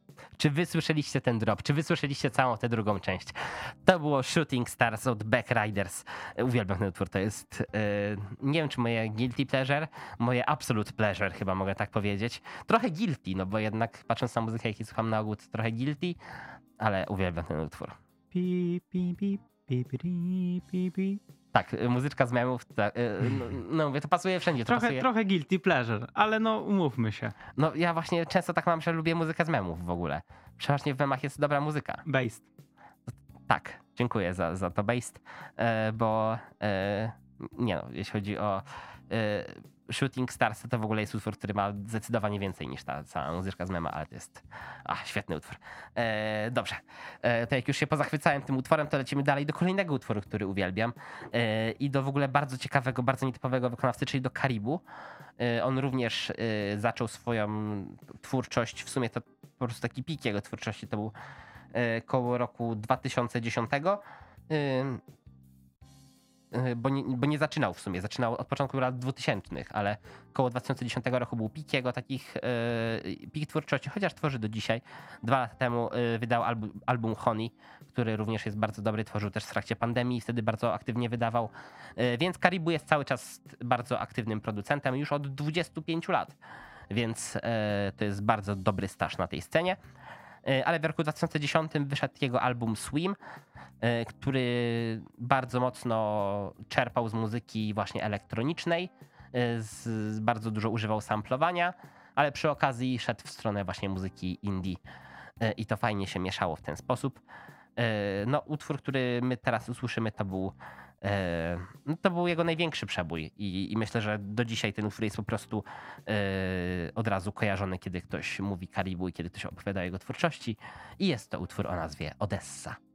Czy wy słyszeliście ten drop? Czy wy słyszeliście całą tę drugą część? To było Shooting Stars od Backriders. Uwielbiam ten utwór. To jest, nie wiem czy moje guilty pleasure, moje absolute pleasure chyba mogę tak powiedzieć. Trochę guilty, no bo jednak patrząc na muzykę, jakiej słucham na ogół, to trochę guilty, ale uwielbiam ten utwór. Pi, pi, pi, pi, pi, pi, pi, pi. Tak, muzyczka z memów, no mówię, to pasuje wszędzie. To pasuje. Trochę guilty pleasure, ale no umówmy się. No ja właśnie często tak mam, że lubię muzykę z memów w ogóle. Przeważnie w memach jest dobra muzyka. Based. Tak, dziękuję za to based, bo nie no, jeśli chodzi o Shooting Stars, to w ogóle jest utwór, który ma zdecydowanie więcej niż ta cała muzyczka z mema, ale to jest świetny utwór. Dobrze, to jak już się pozachwycałem tym utworem, to lecimy dalej do kolejnego utworu, który uwielbiam i do w ogóle bardzo ciekawego, bardzo nietypowego wykonawcy, czyli do Caribou. On również zaczął swoją twórczość, w sumie to po prostu taki pik jego twórczości to był koło roku 2010, bo nie zaczynał w sumie, zaczynał od początku lat 2000, ale koło 2010 roku był pik jego takich pik twórczości, chociaż tworzy do dzisiaj. 2 lata temu wydał album Honey, który również jest bardzo dobry, tworzył też w trakcie pandemii i wtedy bardzo aktywnie wydawał, więc Caribou jest cały czas bardzo aktywnym producentem już od 25 lat, więc to jest bardzo dobry staż na tej scenie. Ale w roku 2010 wyszedł jego album Swim, który bardzo mocno czerpał z muzyki właśnie elektronicznej, bardzo dużo używał samplowania, ale przy okazji szedł w stronę właśnie muzyki indie i to fajnie się mieszało w ten sposób. No, utwór, który my teraz usłyszymy, to był jego największy przebój i myślę, że do dzisiaj ten utwór jest po prostu od razu kojarzony, kiedy ktoś mówi Caribou i kiedy ktoś opowiada o jego twórczości i jest to utwór o nazwie Odessa.